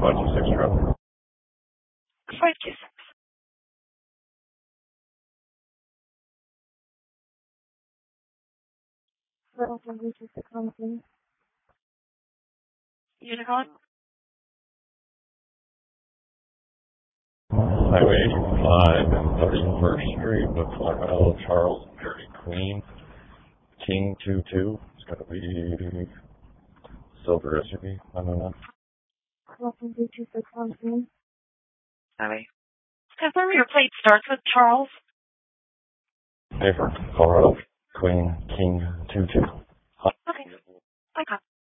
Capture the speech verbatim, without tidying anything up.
five two six traffic. five two six. Unicorn? Highway eighty-five and thirty-first Street, Buffalo, Charles, Mary Queen, King two two. It's going to be silver S U V. I don't know. Sorry. Confirm your plate starts with Charles. Hey, for Colorado, Queen, King two two. Okay. I got